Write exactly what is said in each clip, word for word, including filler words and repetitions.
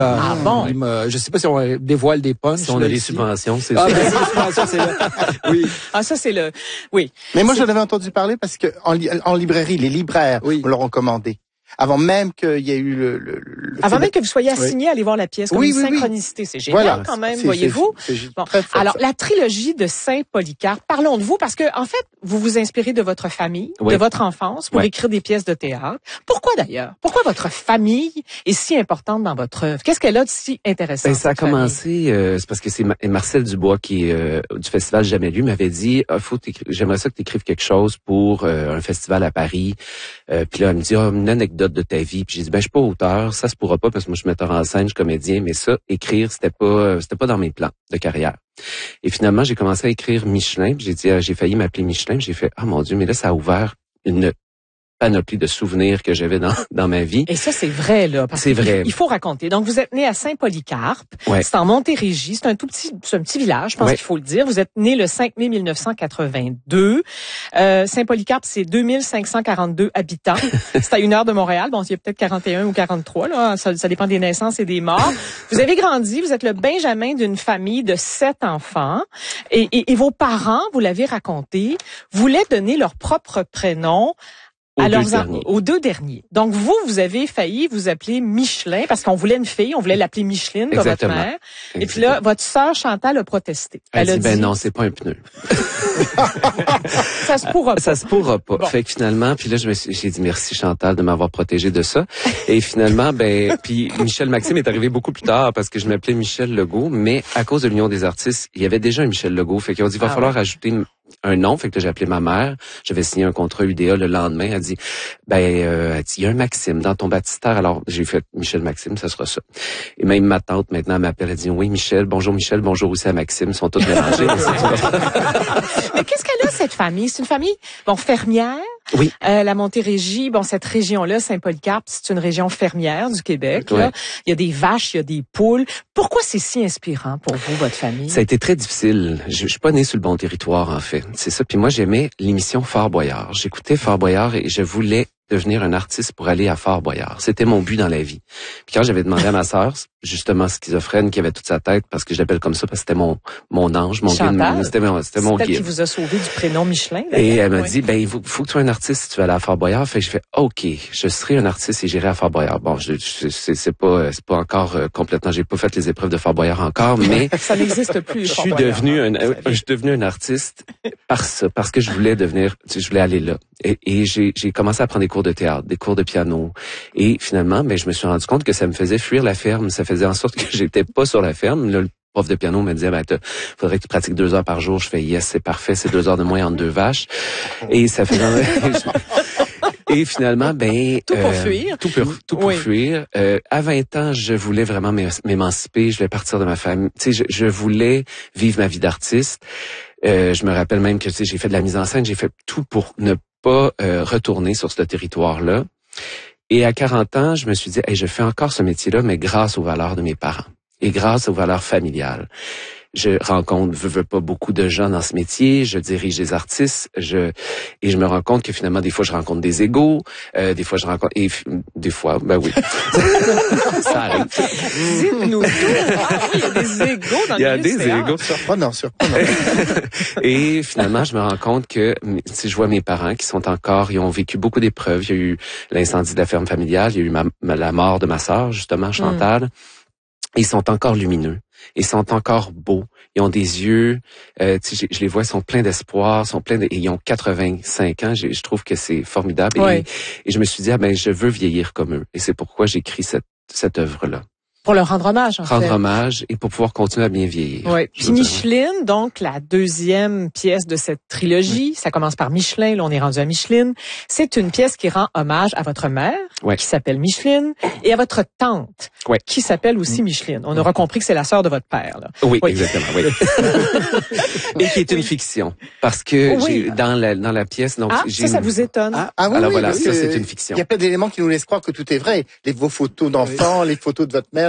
Ah bon? Il me, je sais pas si on dévoile des punchs. Si on a des subventions, c'est ah, sûr. Ben, les subventions, c'est là. Oui. Ah, ça, c'est le, oui. Mais moi, j'en avais entendu parler parce que en, li... en librairie, les libraires oui. me l'ont recommandé. Avant même qu'il y ait eu le... le, le Avant fait même de... que vous soyez assigné oui. à aller voir la pièce, comme oui, une oui, synchronicité. Oui. C'est génial voilà. quand même, c'est, voyez-vous. C'est, c'est bon. très fort, Alors, ça. la trilogie de Saint-Polycarpe, parlons de vous, parce que en fait, vous vous inspirez de votre famille, oui. de votre enfance, pour oui. écrire des pièces de théâtre. Pourquoi d'ailleurs? Pourquoi votre famille est si importante dans votre œuvre? Qu'est-ce qu'elle a de si intéressant? Ben, ça a commencé, euh, c'est parce que c'est Marcel Dubois, qui est euh, du Festival Jamais Lu, m'avait dit, ah, faut j'aimerais ça que tu écrives quelque chose pour euh, un festival à Paris. Euh, puis là, elle me dit, ah, une anecdote de ta vie. Puis j'ai dit, ben, je suis pas auteur, ça se pourra pas parce que moi, je suis metteur en scène, je suis comédien, mais ça, écrire, c'était pas, c'était pas dans mes plans de carrière. Et finalement, j'ai commencé à écrire Michelin. Puis j'ai dit, ah, j'ai failli m'appeler Michelin. Puis j'ai fait, ah, mon Dieu, mais là, ça a ouvert une panoplie de souvenirs que j'avais dans dans ma vie. Et ça, c'est vrai, là. Parce c'est vrai. Il faut raconter. Donc, vous êtes né à Saint-Polycarpe. Ouais. C'est en Montérégie. C'est un tout petit, c'est un petit village, je pense ouais. qu'il faut le dire. Vous êtes né le cinq mai mille neuf cent quatre-vingt-deux. Euh, Saint-Polycarpe, c'est deux mille cinq cent quarante-deux habitants. C'est à une heure de Montréal. Bon, il y a peut-être quarante et un ou quarante-trois, là. Ça, ça dépend des naissances et des morts. Vous avez grandi. Vous êtes le benjamin d'une famille de sept enfants. Et, et, et vos parents, vous l'avez raconté, voulaient donner leur propre prénom Aux, Alors, deux derniers. aux deux derniers. Donc, vous, vous avez failli vous appeler Michelin parce qu'on voulait une fille, on voulait l'appeler Micheline comme votre mère. Exactement. Et puis là, votre sœur Chantal a protesté. Elle, Elle a dit, ben dit, non, c'est pas un pneu. Ça se pourra pas. Ça se pourra pas. Bon. Fait que finalement, puis là, je me suis, j'ai dit merci Chantal de m'avoir protégé de ça. Et finalement, ben, puis Michel Maxime est arrivé beaucoup plus tard parce que je m'appelais Michel Legault, mais à cause de l'Union des artistes, il y avait déjà un Michel Legault. Fait qu'ils ont dit, il va ah, falloir ouais. ajouter un nom. Fait que j'ai appelé ma mère. J'avais signé un contrat U D A le lendemain. Elle dit, ben, euh, elle dit, il y a un Maxime dans ton baptistère. Alors, j'ai fait Michel Maxime, ça sera ça. Et même ma tante, maintenant, elle m'appelle. Elle dit, oui, Michel, bonjour Michel, bonjour aussi à Maxime. Ils sont tous mélangés. Mais qu'est-ce qu'elle a, cette famille? C'est une famille, bon, fermière. Oui. Euh, la Montérégie, bon, cette région-là, Saint-Polycarpe, c'est une région fermière du Québec. Là. Ouais. Il y a des vaches, il y a des poules. Pourquoi c'est si inspirant pour vous, votre famille? Ça a été très difficile. Je, je suis pas né sur le bon territoire, en fait. C'est ça. Puis moi, j'aimais l'émission Fort Boyard. J'écoutais Fort Boyard et je voulais devenir un artiste pour aller à Fort Boyard. C'était mon but dans la vie. Puis quand j'avais demandé à ma sœur, justement schizophrène, qui avait toute sa tête, parce que je l'appelle comme ça, parce que c'était mon mon ange, mon guide. C'était mon, c'était mon guide. C'est elle qui vous a sauvé du prénom Michelin. Et elle m'a oui. dit, ben, il faut, faut que tu sois un artiste si tu veux aller à Fort Boyard. Fait que je fais, OK, je serai un artiste et j'irai à Fort Boyard. Bon, je, je, c'est, c'est pas, c'est pas encore euh, complètement, j'ai pas fait les épreuves de Fort Boyard encore, mais. Ça n'existe plus. Je suis devenu un, euh, je suis devenu un artiste parce, parce que je voulais devenir, je voulais aller là. Et, et j'ai, j'ai commencé à prendre des cours de théâtre, des cours de piano. Et finalement, ben, je me suis rendu compte que ça me faisait fuir la ferme. Ça faisait en sorte que j'étais pas sur la ferme. Là, le prof de piano me disait, ben, faudrait que tu pratiques deux heures par jour. Je fais, yes, c'est parfait. C'est deux heures de moins entre deux vaches. Et ça faisait, et finalement, ben, tout pour euh, fuir. Tout pour, tout pour oui. fuir. Euh, à vingt ans, je voulais vraiment m'émanciper. Je voulais partir de ma famille. Tu sais, je, je voulais vivre ma vie d'artiste. Euh, je me rappelle même que, tu sais, j'ai fait de la mise en scène. J'ai fait tout pour ne pas euh, retourner sur ce territoire-là. Et à quarante ans, je me suis dit, hey, je fais encore ce métier-là, mais grâce aux valeurs de mes parents et grâce aux valeurs familiales. Je rencontre, veux, veux pas beaucoup de gens dans ce métier. Je dirige des artistes. Je et je me rends compte que finalement, des fois, je rencontre des égos. Euh, des fois, je rencontre et des fois, ben oui, ça arrive. Dites-nous tout. Ah oui, il y a des égos dans le Il y a des égos. Surprenant, surprenant. Et finalement, je me rends compte que si je vois mes parents qui sont encore, ils ont vécu beaucoup d'épreuves. Il y a eu l'incendie de la ferme familiale. Il y a eu ma, ma, la mort de ma sœur, justement, Chantal. Mm. Ils sont encore lumineux. Ils sont encore beaux. Ils ont des yeux, euh, tu sais, je, je les vois, ils sont pleins d'espoir, sont pleins de, et ils ont quatre-vingt-cinq ans. Je, je trouve que c'est formidable. Oui. Et, et je me suis dit, ah ben, je veux vieillir comme eux. Et c'est pourquoi j'écris cette, cette œuvre-là. Pour leur rendre hommage, en rendre fait. Rendre hommage et pour pouvoir continuer à bien vieillir. Oui. Puis Micheline, donc la deuxième pièce de cette trilogie, oui. Ça commence par Michelin, là on est rendu à Micheline. C'est une pièce qui rend hommage à votre mère, oui. qui s'appelle Micheline, et à votre tante, oui. qui s'appelle aussi Micheline. On aura compris que c'est la sœur de votre père. Là. Oui, oui, exactement. Oui. Et qui est une oui. fiction, parce que oui. j'ai, dans la dans la pièce, donc ah, j'ai ça, ça vous étonne. Ah, ah oui, alors oui, voilà, oui, ça euh, c'est une fiction. Il y a plein d'éléments qui nous laissent croire que tout est vrai. Les vos photos d'enfants, oui. les photos de votre mère.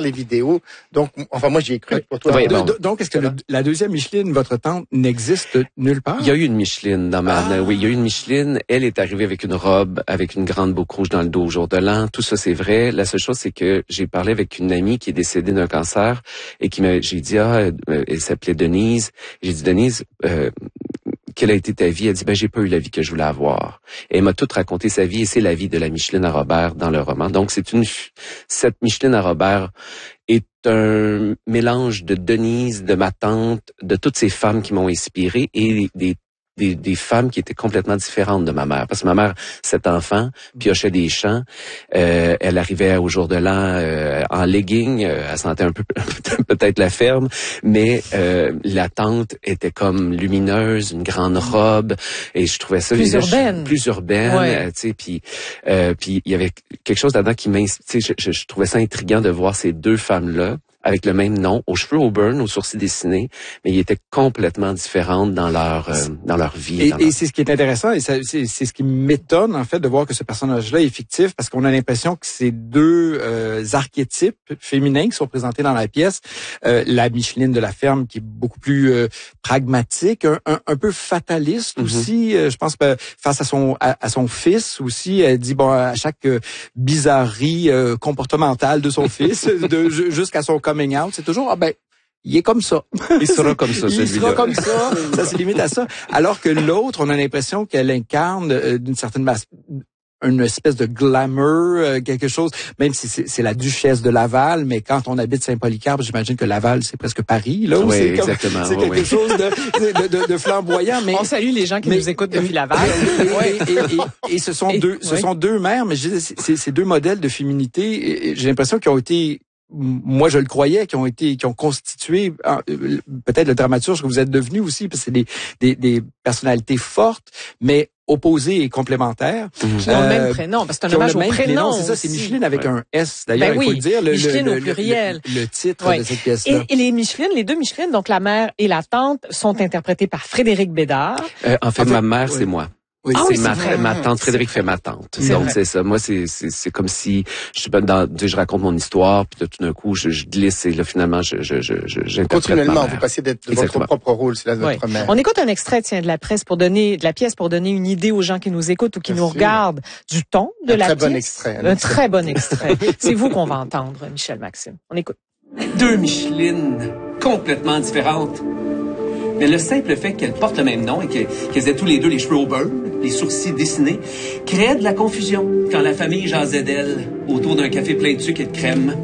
les vidéos. Donc, enfin, moi, j'y ai cru pour toi. Oui, De- bon. de- donc, est-ce que le- la deuxième Micheline, votre tante, n'existe nulle part? Il y a eu une Micheline dans ma... Ah. Oui, il y a eu une Micheline. Elle est arrivée avec une robe, avec une grande boucle rouge dans le dos au jour de l'an. Tout ça, c'est vrai. La seule chose, c'est que j'ai parlé avec une amie qui est décédée d'un cancer et qui m'a... J'ai dit, ah, euh, elle s'appelait Denise. J'ai dit, Denise... Euh, quelle a été ta vie? Elle dit, ben, j'ai pas eu la vie que je voulais avoir. Et elle m'a tout raconté sa vie et c'est la vie de la Micheline à Robert dans le roman. Donc, c'est une, cette Micheline à Robert est un mélange de Denise, de ma tante, de toutes ces femmes qui m'ont inspiré et des, des, des femmes qui étaient complètement différentes de ma mère. Parce que ma mère, sept enfants, piochait des champs. Euh, elle arrivait au jour de l'an euh, en legging. Euh, elle sentait un peu peut-être la ferme, mais euh, la tante était comme lumineuse, une grande robe, et je trouvais ça Plus là, urbaine. je, plus urbaine, Ouais. euh, tu sais. Puis, euh, puis il y avait quelque chose là-dedans qui m'inspirait. Je, je, je trouvais ça intriguant de voir ces deux femmes-là avec le même nom, aux cheveux auburn, aux sourcils dessinés, mais ils étaient complètement différentes dans leur euh, dans leur vie. Et, dans et leur... c'est ce qui est intéressant, et ça- c'est c'est ce qui m'étonne en fait de voir que ce personnage-là est fictif, parce qu'on a l'impression que c'est deux euh, archétypes féminins qui sont présentés dans la pièce. Euh, la Micheline de la ferme qui est beaucoup plus euh, pragmatique, un, un, un peu fataliste Mm-hmm. aussi. Euh, je pense que face à son à, à son fils aussi, elle dit bon à chaque euh, bizarrerie euh, comportementale de son fils, de ju- jusqu'à son coming out, c'est toujours ah ben il est comme ça. Il sera comme ça, Il celui-là. sera comme ça. Ça se limite à ça. Alors que l'autre, on a l'impression qu'elle incarne euh, d'une certaine masse une espèce de glamour, euh, quelque chose, même si c'est, c'est la duchesse de Laval, mais quand on habite Saint-Polycarpe, j'imagine que Laval, c'est presque Paris, là. où Oui, c'est comme- exactement, c'est oui, quelque oui. chose de, de, de, de flamboyant, mais... On salue les gens qui mais- nous écoutent depuis Laval. et, et, et, et ce sont Et- deux, ce oui. sont deux mères, mais je dis, c'est, c'est- c'est deux modèles de féminité. Et, et j'ai l'impression qu'ils ont été, moi je le croyais, qui ont été, qui ont constitué euh, peut-être le dramaturge que vous êtes devenu aussi, parce que c'est des, des, des personnalités fortes, mais opposées et complémentaires. Qui ont le Euh, même prénom, parce que c'est qui un ont hommage le au même prénom. C'est ça, c'est aussi. Micheline avec Ouais. un S. D'ailleurs, Ben il faut oui, le dire, le, Micheline le, au le, pluriel. le, le titre Ouais. de cette pièce-là. Et, et les Michelines, les deux Michelines, donc la mère et la tante, sont interprétées par Frédéric Bédard. Euh, en fait, En fait, ma mère, oui. c'est moi. Oui, Ah c'est oui, ma, c'est vrai. ma tante Frédéric fait ma tante. C'est Donc vrai. c'est ça. Moi c'est c'est c'est comme si je sais pas dans tu sais, je raconte mon histoire puis là, tout d'un coup je, je glisse et là finalement je je je je- j'interprète ma Continuellement, mère. vous passez d'être de Exactement. votre propre rôle, c'est là de Oui. votre mère. On écoute un extrait, tiens, de la presse pour donner, de la pièce pour donner une idée aux gens qui nous écoutent ou qui Bien nous sûr. regardent du ton de Un la très pièce. bon extrait, un Un extrait. très bon extrait. C'est vous qu'on va entendre, Michel Maxime. On écoute. Deux Michelines complètement différentes. Mais le simple fait qu'elles portent le même nom et que- qu'elles aient tous les deux les cheveux au beurre, les sourcils dessinés, créait de la confusion quand la famille jasait d'elles autour d'un café plein de sucre et de crème.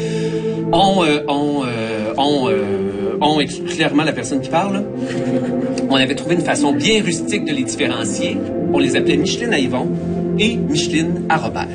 On, euh, on, euh, on, euh, on est clairement la personne qui parle. On avait trouvé une façon bien rustique de les différencier. On les appelait Micheline à Yvon et Micheline à Robert.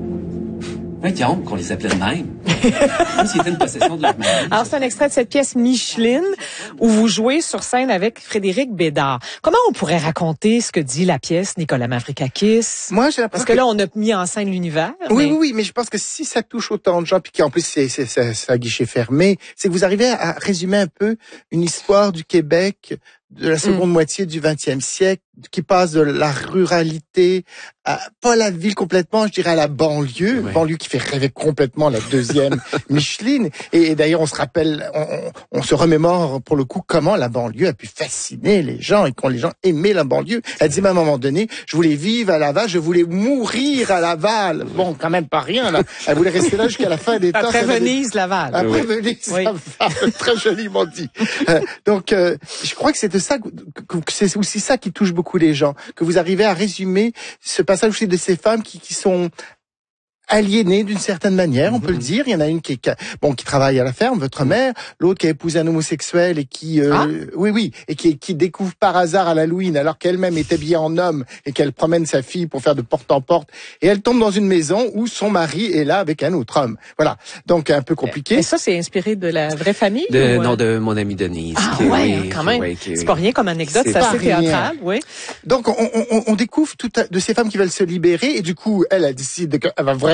Voyons qu'on les appelait de même. Comme s'ils étaient une possession de leur mère. Alors, c'est un extrait de cette pièce Micheline où vous jouez sur scène avec Frédéric Bédard. Comment on pourrait raconter ce que dit la pièce Nicolas Mavrakakis? Moi, j'ai l'impression Parce que là, on a mis en scène l'univers. Oui, mais- oui, oui, mais je pense que si ça touche autant de gens, puis qu'en plus c'est c'est c'est c'est un guichet fermé, c'est que vous arrivez à résumer un peu une histoire du Québec de la seconde moitié du vingtième siècle, qui passe de la ruralité à pas la ville complètement, je dirais à la banlieue, Ouais. banlieue qui fait rêver complètement la deuxième Micheline. Et, et d'ailleurs, on se rappelle, on, on, on se remémore pour le coup comment la banlieue a pu fasciner les gens et quand les gens aimaient la banlieue. Elle dit même à un moment donné, je voulais vivre à Laval, je voulais mourir à Laval. Bon, quand même pas rien là. Elle voulait rester là jusqu'à la fin des temps. Après Elle avait- Venise, Laval. Après Oui. Venise, Oui. ça va. Très joliment dit. Euh, donc, euh, je crois que c'est de ça, que, que- que c'est aussi ça qui touche beaucoup les gens, que vous arrivez à résumer ce passage aussi de ces femmes qui, qui sont aliénées d'une certaine manière, on peut le dire. Il y en a une qui, est, qui a- bon, qui travaille à la ferme, votre mère, l'autre qui a épousé un homosexuel et qui, euh, Ah. oui, oui, et qui, qui découvre par hasard à l'Halloween, alors qu'elle-même est habillée en homme et qu'elle promène sa fille pour faire de porte en porte, et elle tombe dans une maison où son mari est là avec un autre homme. Voilà, donc un peu compliqué. Et ça, c'est inspiré de la vraie famille? De, ou, euh? non, de mon amie Denise. Ah qui- ouais, oui, quand qui- même. oui, qui- C'est pas rien comme anecdote, C'est c'est pas assez rien. théâtral, oui. Donc, on, on, on découvre tout à- de ces femmes qui veulent se libérer, et du coup, elle, elle décide qu'elle va vraiment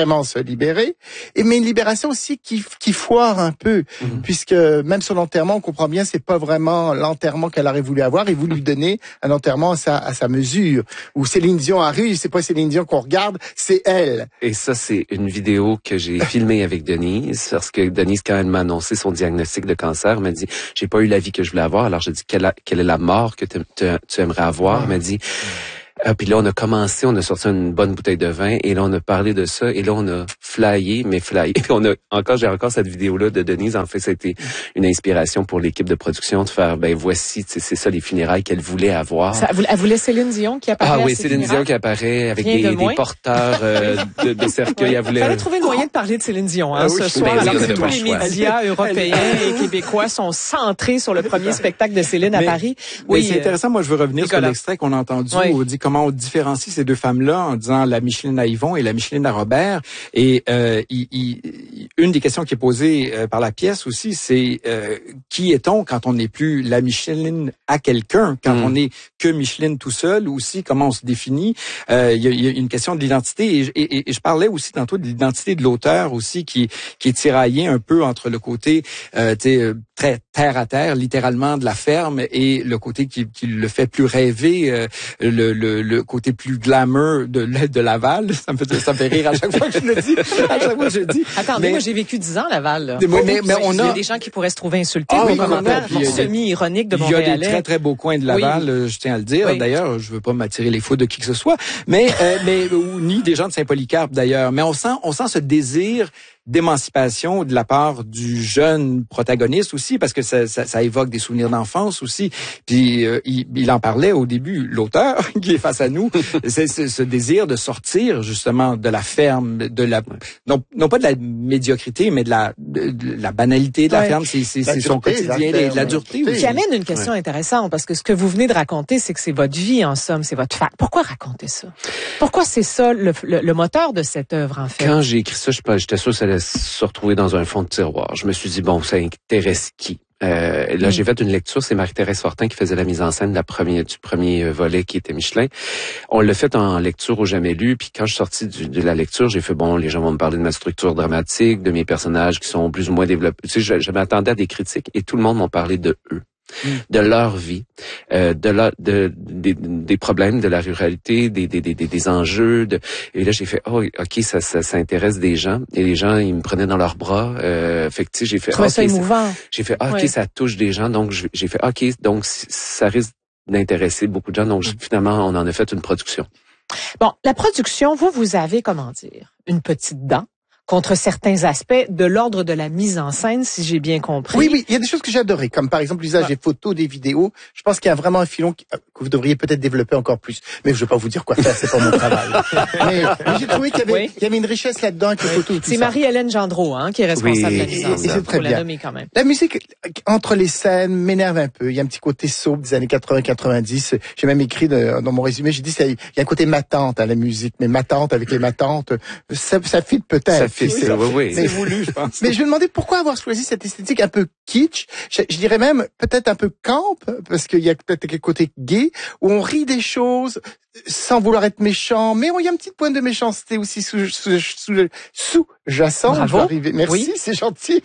vraiment se libérer, et mais une libération aussi qui, qui foire un peu, mmh. puisque même son enterrement, on comprend bien, c'est pas vraiment l'enterrement qu'elle aurait voulu avoir, et vous lui donnez un enterrement à sa, à sa mesure. Où Céline Dion arrive, c'est pas Céline Dion qu'on regarde, c'est elle. Et ça, c'est une vidéo que j'ai filmée avec Denise, parce que Denise, quand elle m'a annoncé son diagnostic de cancer, elle m'a dit, j'ai pas eu la vie que je voulais avoir, alors j'ai dit, quelle, quelle est la mort que tu aimerais avoir? Elle m'a dit, ah, puis là, on a commencé, on a sorti une bonne bouteille de vin, et là, on a parlé de ça, et là, on a flyé, mais flyé. Et puis on a encore, j'ai encore cette vidéo-là de Denise. En fait, ça a été une inspiration pour l'équipe de production de faire, ben voici, c'est ça les funérailles qu'elle voulait avoir. Ça, elle voulait Céline Dion qui apparaît. Ah oui, Céline Dion qui apparaît avec des, de des porteurs euh, de, de cercueils. Oui. Elle voulait. Il fallait trouver le moyen de parler de Céline Dion, hein, ah oui, ce soir, ben, alors que tous les médias européens et québécois sont centrés sur le premier spectacle de Céline mais, à Paris. Oui, c'est intéressant. Moi, je veux revenir Nicolas. sur l'extrait qu'on a entendu, oui. où on dit comment on différencie ces deux femmes-là en disant la Micheline à Yvon et la Micheline à Robert. Et euh, il, il, une des questions qui est posée euh, par la pièce aussi, c'est euh, qui est-on quand on n'est plus la Micheline à quelqu'un, quand mm. on n'est que Micheline tout seul, aussi comment on se définit. Euh, il, y a, il y a une question de l'identité. Et, et, et je parlais aussi tantôt de l'identité de l'auteur aussi, qui, qui est tiraillé un peu entre le côté euh, très terre à terre, littéralement de la ferme, et le côté qui, qui le fait plus rêver, euh, le, le, le côté plus glamour de, de Laval. Ça me fait, ça me fait rire à chaque fois que je le dis. À chaque fois que je le dis. Attendez, mais, moi j'ai vécu dix ans à Laval. Là. Mais, mais, mais on a... Il y a des gens qui pourraient se trouver insultés. Ah, oui, commentaires semi-ironiques de Montréalais. Il y a des très très beaux coins de Laval, oui. je tiens à le dire. Oui. D'ailleurs, je veux pas m'attirer les foudres de qui que ce soit, mais euh, mais ou, ni des gens de Saint-Polycarpe d'ailleurs. Mais on sent on sent ce désir d'émancipation de la part du jeune protagoniste aussi, parce que ça, ça, ça évoque des souvenirs d'enfance aussi. Puis euh, il, il en parlait au début, l'auteur qui est face à nous, c'est, c'est ce désir de sortir justement de la ferme, de la non, non pas de la médiocrité, mais de la de, de la banalité de la ouais. ferme. C'est, c'est, c'est son quotidien, la, la dureté. Qui aussi. Amène une question ouais. intéressante, parce que ce que vous venez de raconter, c'est que c'est votre vie en somme, c'est votre fa... Pourquoi raconter ça? Pourquoi c'est ça le, le, le moteur de cette œuvre en fait? Quand j'ai écrit ça, je, j'étais sûr que ça allait se retrouver dans un fond de tiroir. Je me suis dit, bon, ça intéresse qui? Euh, là, mmh. j'ai fait une lecture, c'est Marie-Thérèse Fortin qui faisait la mise en scène de la première, du premier volet qui était Michelin. On l'a fait en lecture au jamais lu, puis quand je suis sorti du, de la lecture, j'ai fait, bon, les gens vont me parler de ma structure dramatique, de mes personnages qui sont plus ou moins développés. Tu sais, je, je m'attendais à des critiques et tout le monde m'a parlé de eux. De leur vie, euh, de la, de, des, des problèmes de la ruralité, des, des, des, des enjeux. De... Et là, j'ai fait, oh, ok, ça, ça, ça intéresse des gens. Et les gens, ils me prenaient dans leurs bras. Euh, fait que, tu sais, j'ai fait, okay, ça émouvant. J'ai fait, ok, ouais. ça touche des gens. Donc, j'ai fait, ok, donc ça risque d'intéresser beaucoup de gens. Donc, mm. finalement, on en a fait une production. Bon, la production, vous, vous avez, comment dire, une petite dent contre certains aspects de l'ordre de la mise en scène, si j'ai bien compris. Oui, oui, il y a des choses que j'ai adorées, comme par exemple l'usage ah. des photos, des vidéos. Je pense qu'il y a vraiment un filon que vous devriez peut-être développer encore plus. Mais je ne vais pas vous dire quoi faire, c'est pas mon travail. Mais, mais j'ai trouvé qu'il y avait, oui. il y avait une richesse là-dedans avec les photos. C'est Marie-Hélène Gendreau, hein, qui est responsable oui. de la mise en scène. C'est très bien. Quand même. La musique entre les scènes m'énerve un peu. Il y a un petit côté soap des années quatre-vingts quatre-vingt-dix. J'ai même écrit de, dans mon résumé, j'ai dit il y a un côté matante à la musique, mais matante avec les matantes, ça, ça fit peut-être. Ça fit, c'est oui, oui. C'est voulu, je pense. Mais je me demandais pourquoi avoir choisi cette esthétique un peu kitsch. Je, je dirais même peut-être un peu camp, parce qu'il y a peut-être quelque côté gay, où on rit des choses sans vouloir être méchant, mais il y a un petit point de méchanceté aussi sous, sous, sous, sous-jacent. Bravo. Arriver. Merci, oui. C'est gentil.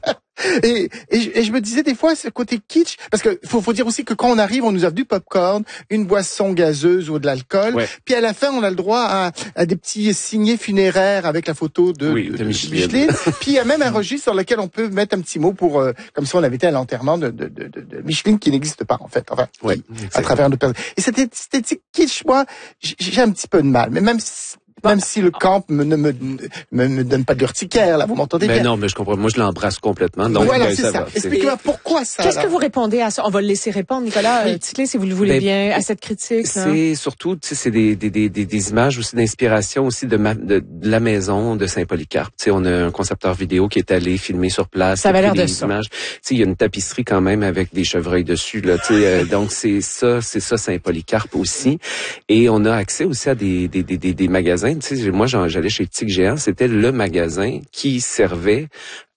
Et, et, je, et je me disais des fois ce côté kitsch, parce que faut, faut dire aussi que quand on arrive, on nous offre du popcorn, une boisson gazeuse ou de l'alcool, ouais. puis à la fin on a le droit à, à des petits signets funéraires avec la photo de, oui, de, de Micheline. Micheline. Puis il y a même un registre sur lequel on peut mettre un petit mot pour, euh, comme si on avait été à l'enterrement de, de, de, de Micheline qui n'existe pas en fait, enfin, ouais, à travers une personne. Et cette esthétique kitsch, moi, j'ai un petit peu de mal, mais même si, Même si le camp me, ne me, me, me donne pas de l'urticaire, là, vous m'entendez mais bien? Non, mais je comprends. Moi, je l'embrasse complètement. Donc, voilà, ben, c'est ça. ça. Va, expliquez-moi pourquoi ça. Qu'est-ce que vous répondez à ça? On va le laisser répondre, Nicolas. Oui. Titley, si vous le voulez ben, bien, à cette critique. C'est là. Surtout, tu sais, c'est des, des, des, des images aussi d'inspiration aussi de, ma, de, de la maison de Saint-Polycarpe. Tu sais, on a un concepteur vidéo qui est allé filmer sur place. Ça avait l'air de ça. Images. Tu sais, il y a une tapisserie quand même avec des chevreuils dessus, là. Tu sais, euh, donc c'est ça, c'est ça Saint-Polycarpe aussi. Et on a accès aussi à des, des, des, des, des magasins. Tu sais, moi, j'en j'allais chez Tic Géant, c'était le magasin qui servait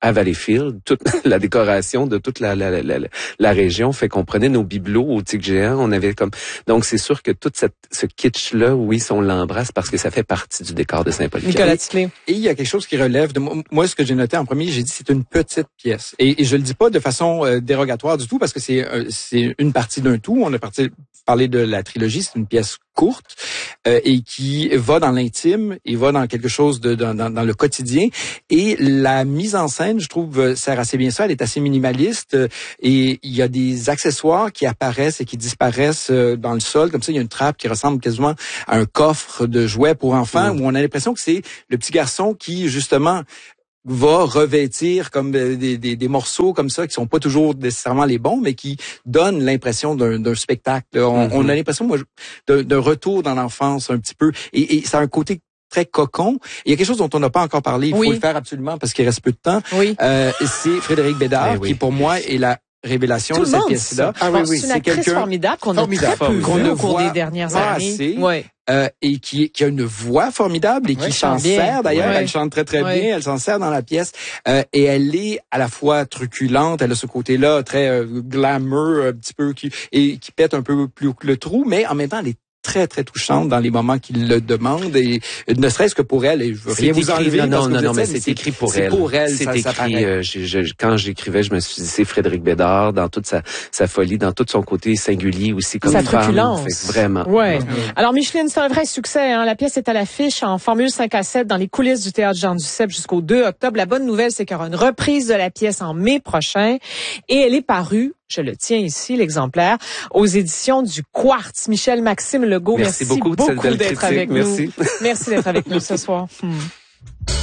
à Valleyfield, toute la décoration de toute la, la, la, la, la région fait qu'on prenait nos bibelots au tic géant. On avait comme donc c'est sûr que tout cette, ce kitsch-là, oui, on l'embrasse parce que ça fait partie du décor de Saint-Polycarpe. Nicolas Titley. Et il y a quelque chose qui relève de moi. Ce que j'ai noté en premier, j'ai dit c'est une petite pièce. Et, et je le dis pas de façon euh, dérogatoire du tout parce que c'est euh, c'est une partie d'un tout. On a parti, parlé de la trilogie, c'est une pièce courte euh, et qui va dans l'intime et va dans quelque chose de dans, dans, dans le quotidien. Et la mise en scène, je trouve, sert assez bien ça. Elle est assez minimaliste euh, et il y a des accessoires qui apparaissent et qui disparaissent euh, dans le sol. Comme ça, il y a une trappe qui ressemble quasiment à un coffre de jouets pour enfants mmh. où on a l'impression que c'est le petit garçon qui, justement, va revêtir comme des, des, des morceaux comme ça qui sont pas toujours nécessairement les bons, mais qui donnent l'impression d'un, d'un spectacle. On, mm-hmm. on a l'impression, moi, d'un, d'un retour dans l'enfance un petit peu. Et, et ça a un côté très cocon. Il y a quelque chose dont on n'a pas encore parlé. Il oui. faut le faire absolument parce qu'il reste peu de temps. Oui. Euh, c'est Frédéric Bédard, oui. qui pour moi est la révélation Tout de cette pièce-là. Ah, oui, oui. C'est une actrice formidable qu'on a très peu vue au cours des dernières années. Assez. Ouais. Euh, et qui, qui a une voix formidable et qui ouais, s'en sert d'ailleurs. Ouais. Elle chante très très ouais. bien. Elle s'en sert dans la pièce euh, et elle est à la fois truculente. Elle a ce côté-là très euh, glamour un petit peu qui et qui pète un peu plus que le trou, mais en même temps elle est très très touchante dans les moments qu'il le demande et ne serait-ce que pour elle. Et je veux rien vous enlever. Non non non, non mais c'est, c'est écrit pour c'est elle. Pour elle c'est ça, écrit. Ça euh, je, je, quand j'écrivais, je me suis dit c'est Frédéric Bédard dans toute sa sa folie, dans tout son côté singulier aussi comme sa femme. truculence. Fait, vraiment. Ouais. Mmh. Alors Micheline, c'est un vrai succès. Hein? La pièce est à l'affiche en formule cinq à sept dans les coulisses du théâtre Jean Duceppe jusqu'au deux octobre. La bonne nouvelle, c'est qu'il y aura une reprise de la pièce en mai prochain et elle est parue. Je le tiens ici, l'exemplaire, aux éditions du Quartz. Michel Maxime Legault, merci, merci beaucoup, beaucoup de cette belle d'être critique. avec merci. nous. Merci d'être avec nous ce soir. Hmm.